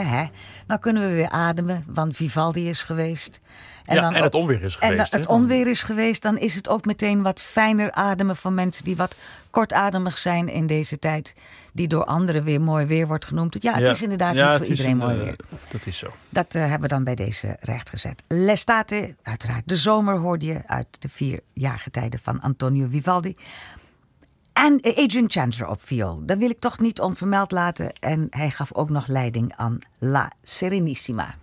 Nou kunnen we weer ademen, want Vivaldi is geweest. En het onweer is geweest. En het onweer is geweest, dan is het ook meteen wat fijner ademen van mensen die wat kortademig zijn in deze tijd. Die door anderen weer mooi weer wordt genoemd. Ja, het is inderdaad niet voor iedereen mooi weer. Dat is zo. Dat hebben we dan bij deze rechtgezet. L'estate, uiteraard de zomer hoorde je uit de 4 jaargetijden van Antonio Vivaldi. En Adrian Chandler op viool. Dat wil ik toch niet onvermeld laten. En hij gaf ook nog leiding aan La Serenissima.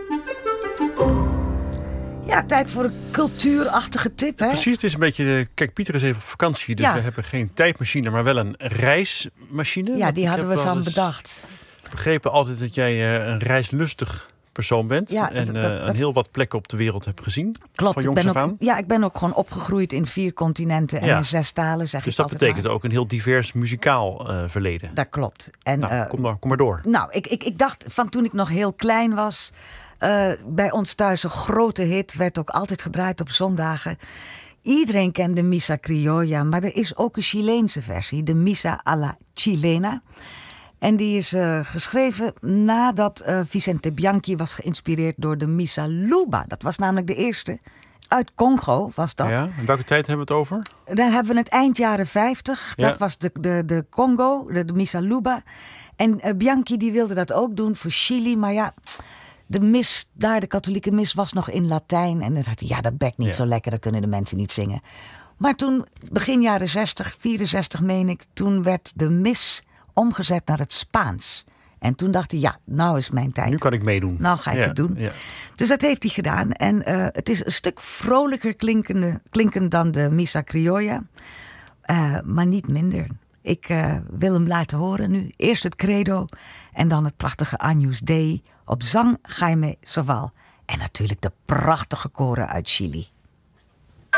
Ja, tijd voor een cultuurachtige tip, hè? Precies, het is een beetje... Kijk, Pieter is even op vakantie, dus we hebben geen tijdmachine, maar wel een reismachine. Ja, die hadden we zo bedacht. Ik begrepen altijd dat jij een reislustig persoon bent. Ja, en heel wat plekken op de wereld hebt gezien. Klopt, van jongs af aan. Ik ben ook gewoon opgegroeid in 4 continenten en in 6 talen, zeg dus ik dat altijd betekent maar. ook een heel divers muzikaal verleden. Dat klopt. En, kom maar door. Nou, ik dacht van toen ik nog heel klein was... bij ons thuis een grote hit, werd ook altijd gedraaid op zondagen. Iedereen kende Misa Criolla, maar er is ook een Chileense versie, de Misa a la Chilena. En die is geschreven nadat Vicente Bianchi was geïnspireerd door de Misa Luba. Dat was namelijk de eerste. Uit Congo was dat. Ja, en welke tijd hebben we het over? Dan hebben we het eind jaren 50. Ja. Dat was de Congo, de Misa Luba. En Bianchi die wilde dat ook doen voor Chili, maar ja... De mis, de katholieke mis, was nog in Latijn. En dan dacht hij, dat bekt niet zo lekker, dat kunnen de mensen niet zingen. Maar toen, begin jaren 60, 64 meen ik... toen werd de mis omgezet naar het Spaans. En toen dacht hij, nou is mijn tijd. Nu kan ik meedoen. Nou ga ik het doen. Ja. Dus dat heeft hij gedaan. En het is een stuk vrolijker klinkend dan de Misa Criolla. Maar niet minder. Ik wil hem laten horen nu. Eerst het credo en dan het prachtige Agnus Dei op zang Jaime Soval. En natuurlijk de prachtige koren uit Chili.